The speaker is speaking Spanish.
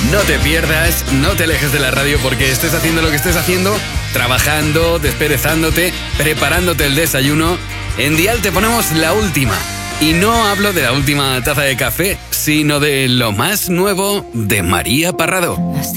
No te pierdas, no te alejes de la radio porque estés haciendo lo que estés haciendo, trabajando, desperezándote, preparándote el desayuno. En Dial te ponemos la última. Y no hablo de la última taza de café, sino de lo más nuevo de María Parrado. Nos